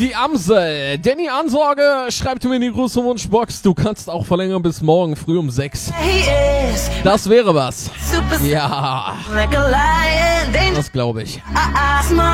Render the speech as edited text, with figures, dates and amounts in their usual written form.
Die Amsel. Danny Ansorge schreibt mir in die große Wunschbox, du kannst auch verlängern bis morgen früh um 6. Das wäre was. Ja, das glaube ich.